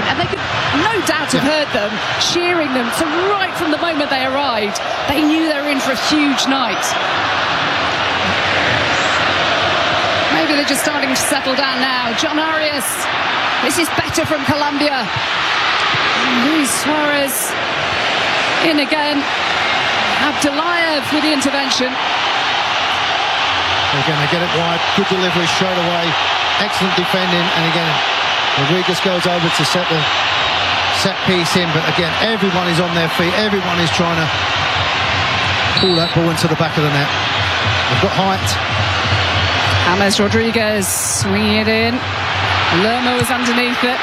and they could no doubt have heard them cheering them. So right from the moment they arrived, they knew they were in for a huge night. Maybe they're just starting to settle down now. John Arias, this is better from Colombia. Luis Suarez in again. Abdullayev with the intervention. Again, they get it wide, good delivery straight away, excellent defending, and again, Rodriguez goes over to set the set piece in, but again, everyone is on their feet, everyone is trying to pull that ball into the back of the net. They've got height. James Rodriguez swinging it in. Lerma was underneath it.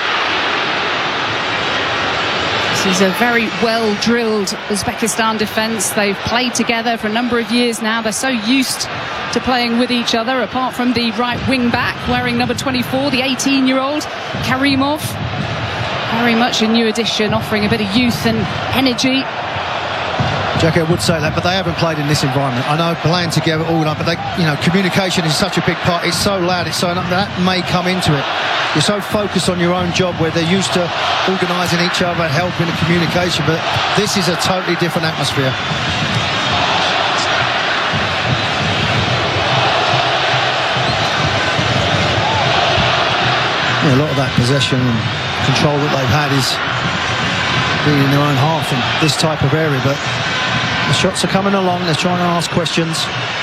This is a very well-drilled Uzbekistan defence. They've played together for a number of years now. They're so used to playing with each other, apart from the right wing-back wearing number 24, the 18-year-old Karimov. Very much a new addition, offering a bit of youth and energy. Jackie, I would say that, but they haven't played in this environment. I know playing together all night, but communication is such a big part. It's so loud, it's so that may come into it. You're so focused on your own job where they're used to organising each other, helping the communication, but this is a totally different atmosphere. Yeah, a lot of that possession and control that they've had is being in their own half in this type of area, but the shots are coming along. They're trying to ask questions.